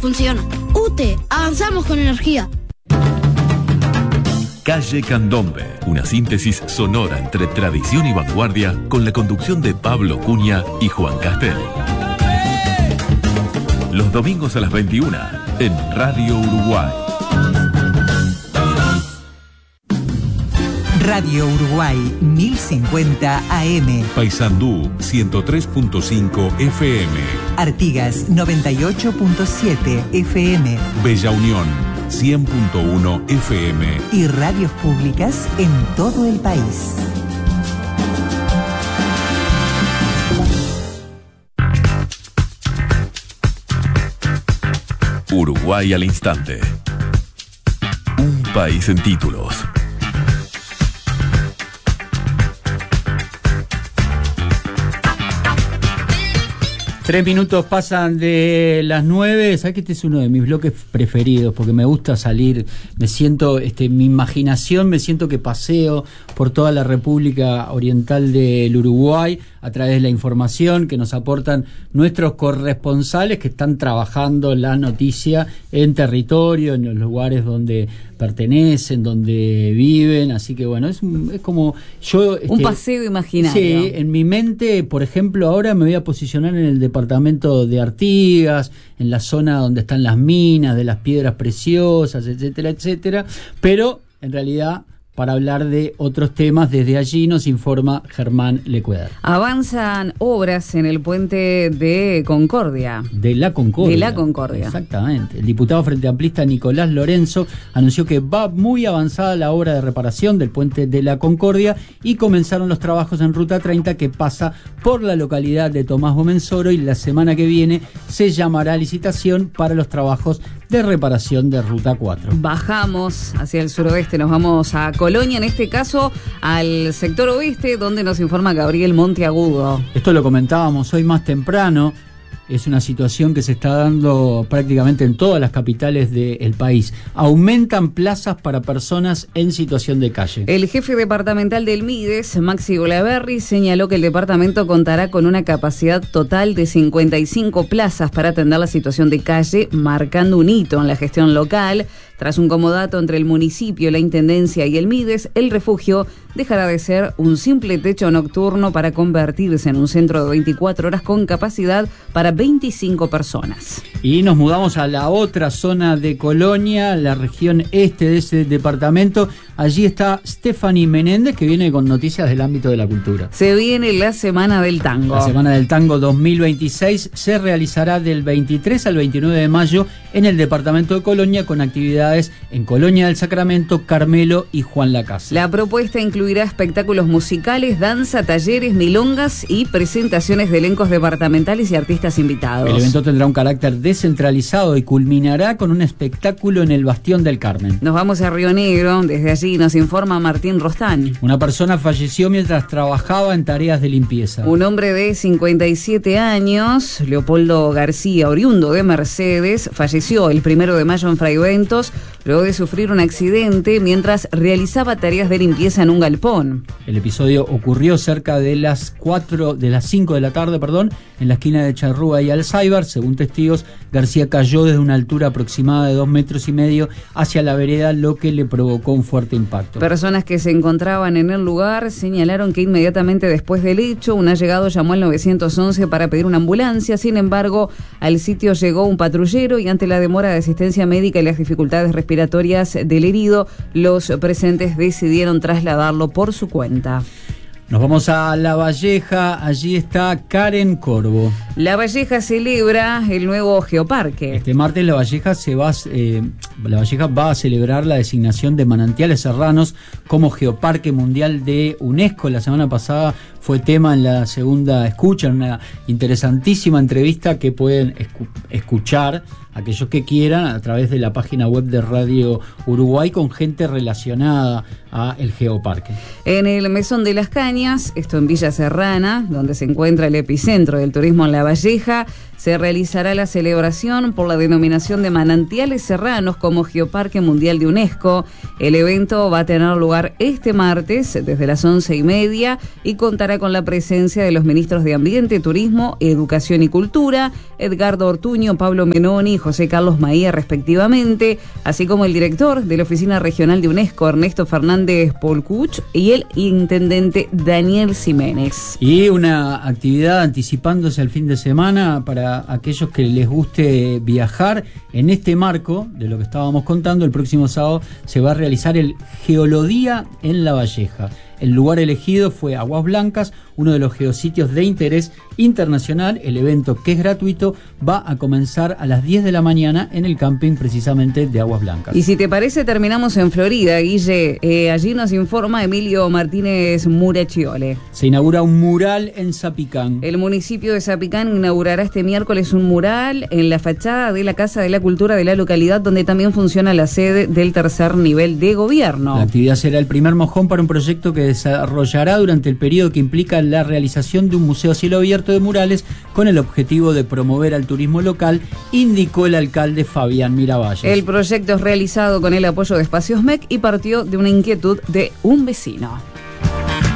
funciona. UTE, avanzamos con energía. Calle Candombe, una síntesis sonora entre tradición y vanguardia con la conducción de Pablo Cunha y Juan Castel. Los domingos a las 21 en Radio Uruguay. Radio Uruguay 1050 AM. Paysandú 103.5 FM. Artigas 98.7 FM. Bella Unión 100.1 FM. Y radios públicas en todo el país. Uruguay al instante. Un país en títulos. 3 minutos pasan de las 9. Sabes que este es uno de mis bloques preferidos porque me gusta salir, me siento, mi imaginación, me siento que paseo por toda la República Oriental del Uruguay a través de la información que nos aportan nuestros corresponsales que están trabajando la noticia en territorio, en los lugares donde pertenecen, donde viven, así que bueno, es como yo... un paseo imaginario. Sí, en mi mente, por ejemplo, ahora me voy a posicionar en el departamento de Artigas, en la zona donde están las minas de las piedras preciosas, etcétera, etcétera, pero en realidad... para hablar de otros temas, desde allí nos informa Germán Lecueder. Avanzan obras en el puente de Concordia. De la Concordia. De la Concordia. Exactamente. El diputado Frente Amplista Nicolás Lorenzo anunció que va muy avanzada la obra de reparación del puente de la Concordia y comenzaron los trabajos en Ruta 30 que pasa por la localidad de Tomás Bomensoro y la semana que viene se llamará licitación para los trabajos de reparación de Ruta 4. Bajamos hacia el suroeste, nos vamos a Colonia, en este caso al sector oeste, donde nos informa Gabriel Monteagudo. Esto lo comentábamos hoy más temprano. Es una situación que se está dando prácticamente en todas las capitales del país. Aumentan plazas para personas en situación de calle. El jefe departamental del MIDES, Maxi Olaverri, señaló que el departamento contará con una capacidad total de 55 plazas para atender la situación de calle, marcando un hito en la gestión local. Tras un comodato entre el municipio, la intendencia y el MIDES, el refugio dejará de ser un simple techo nocturno para convertirse en un centro de 24 horas con capacidad para 25 personas. Y nos mudamos a la otra zona de Colonia, la región este de ese departamento. Allí está Stephanie Menéndez, que viene con noticias del ámbito de la cultura. Se viene la Semana del Tango. La Semana del Tango 2026 se realizará del 23 al 29 de mayo en el departamento de Colonia con actividades en Colonia del Sacramento, Carmelo y Juan Lacase. La propuesta incluirá espectáculos musicales, danza, talleres, milongas y presentaciones de elencos departamentales y artistas invitados. El evento tendrá un carácter descentralizado y culminará con un espectáculo en el Bastión del Carmen. Nos vamos a Río Negro, desde allí nos informa Martín Rostán. Una persona falleció mientras trabajaba en tareas de limpieza. Un hombre de 57 años, Leopoldo García, oriundo de Mercedes, falleció el 1 de mayo en Fraiventos luego de sufrir un accidente mientras realizaba tareas de limpieza en un galpón. El episodio ocurrió cerca de las 5 de la tarde, en la esquina de Charrúa y Alzheimer. Según testigos, García cayó desde una altura aproximada de 2,5 metros hacia la vereda, lo que le provocó un fuerte impacto. Personas que se encontraban en el lugar señalaron que inmediatamente después del hecho, un allegado llamó al 911 para pedir una ambulancia. Sin embargo, al sitio llegó un patrullero y ante la demora de asistencia médica y las dificultades respiratorias del herido, los presentes decidieron trasladarlo por su cuenta. Nos vamos a La Valleja, allí está Karen Corvo. La Valleja celebra el nuevo geoparque. Este martes La Valleja va a celebrar la designación de Manantiales Serranos como Geoparque Mundial de UNESCO. La semana pasada fue tema en la segunda escucha, en una interesantísima entrevista que pueden escuchar aquellos que quieran a través de la página web de Radio Uruguay con gente relacionada a el geoparque. En el Mesón de las Cañas, esto en Villa Serrana, donde se encuentra el epicentro del turismo en La Valleja, se realizará la celebración por la denominación de Manantiales Serranos como Geoparque Mundial de UNESCO. El evento va a tener lugar este martes desde las 11:30 y contará con la presencia de los ministros de Ambiente, Turismo, Educación y Cultura, Edgardo Ortuño, Pablo Menoni y José Carlos Maía respectivamente, así como el director de la Oficina Regional de UNESCO, Ernesto Fernández Polcuch, y el intendente Daniel Ximénez. Y una actividad anticipándose al fin de semana para aquellos que les guste viajar. En este marco de lo que estábamos contando, el próximo sábado se va a realizar el Geolodía en La Valleja. El lugar elegido fue Aguas Blancas, uno de los geositios de interés internacional. El evento, que es gratuito, va a comenzar a las 10 de la mañana en el camping precisamente de Aguas Blancas. Y si te parece, terminamos en Florida, Guille. Allí nos informa Emilio Martínez Murachiole. Se inaugura un mural en Zapicán. El municipio de Zapicán inaugurará este miércoles un mural en la fachada de la Casa de la Cultura de la localidad, donde también funciona la sede del tercer nivel de gobierno. La actividad será el primer mojón para un proyecto que desarrollará durante el periodo que implica la realización de un museo a cielo abierto de murales con el objetivo de promover al turismo local, indicó el alcalde Fabián Miravalles. El proyecto es realizado con el apoyo de Espacios MEC y partió de una inquietud de un vecino.